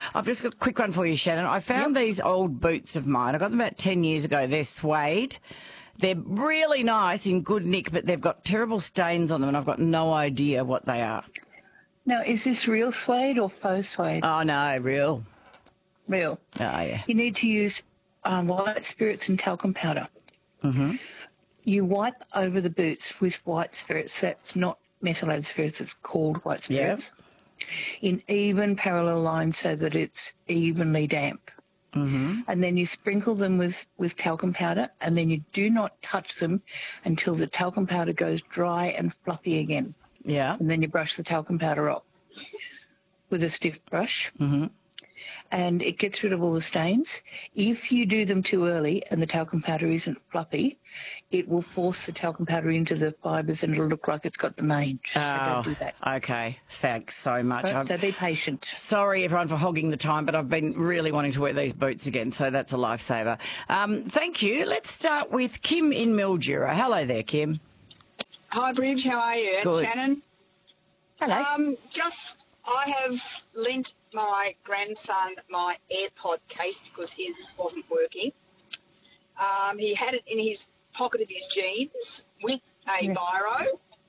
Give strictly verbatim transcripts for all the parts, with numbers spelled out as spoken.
I've just got a quick one for you, Shannon. I found yep. these old boots of mine. I got them about ten years ago. They're suede. They're really nice, in good nick, but they've got terrible stains on them, and I've got no idea what they are. Now, is this real suede or faux suede? Oh, no, real. Real. Oh, yeah. You need to use um, white spirits and talcum powder. Mm-hmm. You wipe over the boots with white spirits. That's not methylated spirits. It's called white spirits. Yeah. In even parallel lines so that it's evenly damp. Mm-hmm. And then you sprinkle them with, with talcum powder, and then you do not touch them until the talcum powder goes dry and fluffy again. Yeah. And then you brush the talcum powder off with a stiff brush. Mm-hmm. And it gets rid of all the stains. If you do them too early and the talcum powder isn't fluffy, it will force the talcum powder into the fibres and it'll look like it's got the mange. Oh, so don't do that. Okay. Thanks so much. Right, so be patient. Sorry, everyone, for hogging the time, but I've been really wanting to wear these boots again, so that's a lifesaver. Um, thank you. Let's start with Kim in Mildura. Hello there, Kim. Hi, Bridge. How are you? Good. Shannon. Hello. Um, just, I have lent my grandson my AirPod case because his wasn't working. Um, he had it in his pocket of his jeans with a yeah. biro.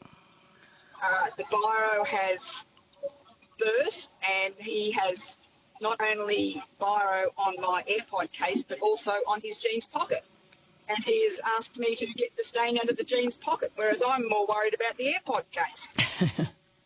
Uh, the biro has burst, and he has not only biro on my AirPod case, but also on his jeans pocket. And he has asked me to get the stain out of the jeans pocket, whereas I'm more worried about the AirPod case.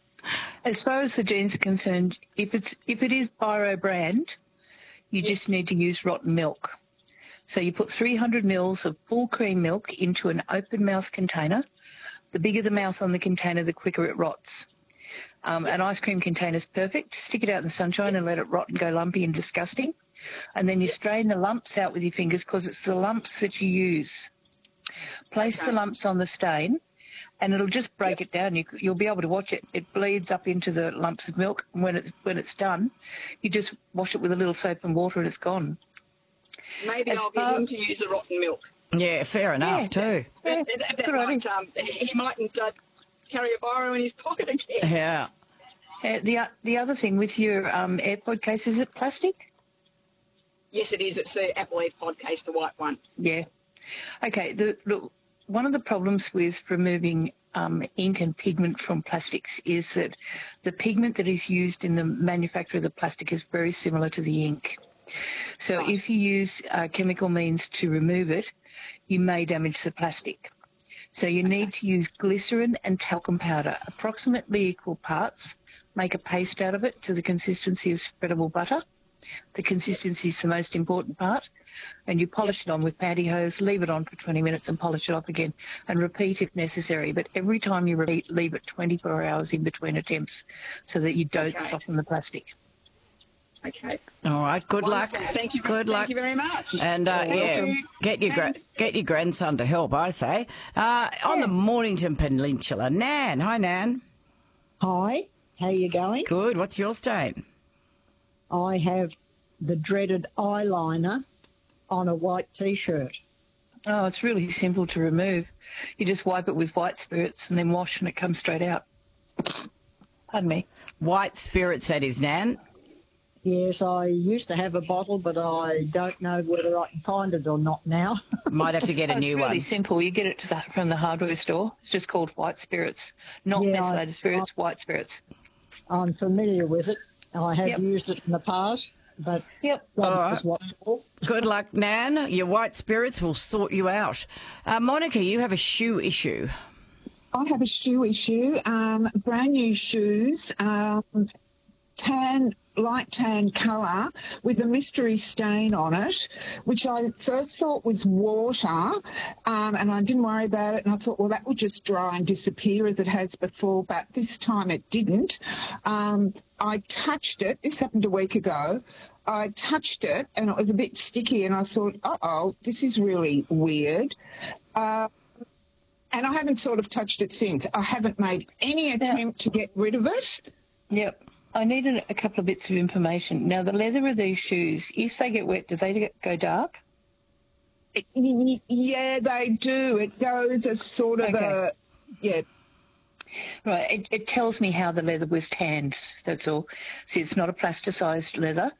As far as the jeans are concerned, if it's if it is Biro brand, you yes. just need to use rotten milk. So you put three hundred mils of full cream milk into an open mouth container. The bigger the mouth on the container, the quicker it rots. Um, an ice cream container is perfect. Stick it out in the sunshine and let it rot and go lumpy and disgusting. And then you strain the lumps out with your fingers because it's the lumps that you use. Place okay. the lumps on the stain and it'll just break yep. it down. You, you'll be able to watch it. It bleeds up into the lumps of milk. And when it's, when it's done, you just wash it with a little soap and water and it's gone. Maybe As I'll get far... him to use the rotten milk. Yeah, fair enough yeah. too. Yeah. That, that might, um, he mightn't uh, carry a biro in his pocket again. Yeah. Uh, the, the other thing with your um, AirPod case, is it plastic? Yes, it is. It's the Apple AirPod case, the white one. Yeah. Okay. The, look, one of the problems with removing um, ink and pigment from plastics is that the pigment that is used in the manufacture of the plastic is very similar to the ink. So right. if you use uh, chemical means to remove it, you may damage the plastic. So you okay. need to use glycerin and talcum powder, approximately equal parts. Make a paste out of it to the consistency of spreadable butter. The consistency is the most important part. And you polish yep. it on with pantyhose, leave it on for twenty minutes and polish it off again and repeat if necessary. But every time you repeat, leave it twenty-four hours in between attempts so that you don't okay. soften the plastic. Okay. All right. Good Wonderful. luck. Thank you. Good thank luck. you very much. And uh, yeah, you. get your gra- get your grandson to help. I say uh, on yeah. the Mornington Peninsula, Nan. Hi, Nan. Hi. How you going? Good. What's your stain? I have the dreaded eyeliner on a white T-shirt. Oh, it's really simple to remove. You just wipe it with white spirits and then wash and it comes straight out. Pardon me. White spirits, that is, Nan. Yes, I used to have a bottle, but I don't know whether I can find it or not now. Might have to get a oh, new one. It's really one. simple. You get it to the, from the hardware store. It's just called white spirits, not yeah, methylated I, spirits, I, white spirits. I'm familiar with it. I have yep. used it in the past, but yep. that All was right. what's for. Good luck, Nan. Your white spirits will sort you out. Uh, Monica, you have a shoe issue. I have a shoe issue. Um, brand new shoes, um, tan, light tan colour with a mystery stain on it, which I first thought was water, um, and I didn't worry about it. And I thought, well, that would just dry and disappear as it has before, but this time it didn't. Um, I touched it. This happened a week ago. I touched it, and it was a bit sticky, and I thought, uh-oh, this is really weird. Uh, and I haven't sort of touched it since. I haven't made any attempt to get rid of it. Yep. I needed a couple of bits of information. Now, the leather of these shoes, if they get wet, do they get, go dark? Yeah, they do. It goes as sort of okay. a, yeah. Right, it, it tells me how the leather was tanned, that's all. See, it's not a plasticised leather.